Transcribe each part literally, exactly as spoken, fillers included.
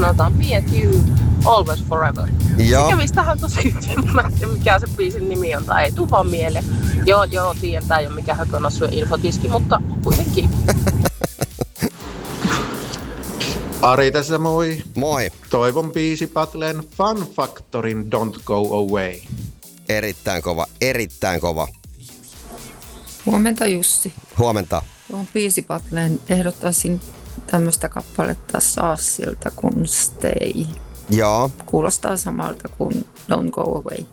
sanotaan Me and You, Always Forever. Joo. Se kävisi tähän tosi, mä en tiedä mikä se biisin nimi on, tai ei tuu vaan mieleen. Joo, joo, tiedän, tää ei ole mikään Hökönassujen infotiski, mutta kuitenkin. Ari tässä moi. Moi. Toivon biisi battleen Fun Factorin Don't Go Away. Erittäin kova, erittäin kova. Huomenta Jussi. Huomenta. Tuohon biisipatleen ehdottaisin tämmöistä kappaletta Saassilta kuin Stay. Joo. Kuulostaa samalta kuin Don't Go Away.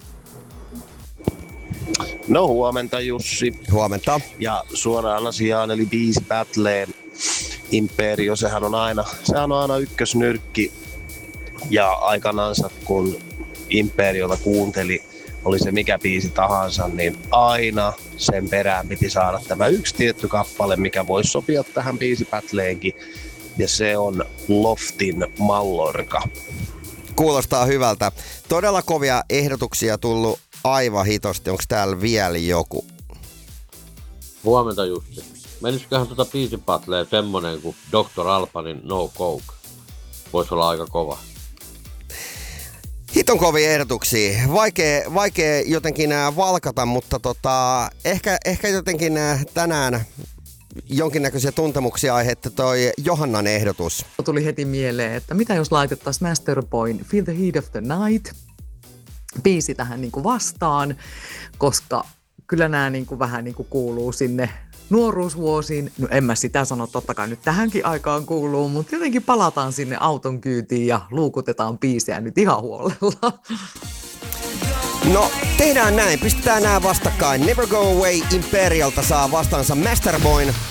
No huomenta Jussi. Huomenta. Ja suoraan asiaan eli biisi battleen. Imperio, sehän on aina, sehän on aina ykkösnyrkki. Ja aikanaansa kun Imperiota kuunteli, oli se mikä biisi tahansa, niin aina sen perään piti saada tämä yksi tietty kappale, mikä voisi sopia tähän biisipätleenkin. Ja se on Loftin Mallorca. Kuulostaa hyvältä. Todella kovia ehdotuksia tullut aivan hitosti. Onko täällä vielä joku? Huomenta Jussi. Menisiköhän tuota biisipätleen semmonen kuin doktor Albanin No Coke? Voisi olla aika kova. Hiton kovia ehdotuksia. Vaikea, vaikea jotenkin valkata, mutta tota, ehkä, ehkä jotenkin tänään jonkinnäköisiä tuntemuksia aihetta toi Johannan ehdotus. Tuli heti mieleen, että mitä jos laitettaisiin Masterboyn Feel the Heat of the Night biisi tähän niin kuin vastaan, koska kyllä nämä niin kuin vähän niin kuin kuuluu sinne nuoruusvuosiin. No en mä sitä sano, totta kai nyt tähänkin aikaan kuuluu, mutta jotenkin palataan sinne auton kyytiin ja luukutetaan biisejä nyt ihan huolella. No, tehdään näin. Pistetään nämä vastakkain. Never Go Away Imperialta saa vastaansa Masterboyn.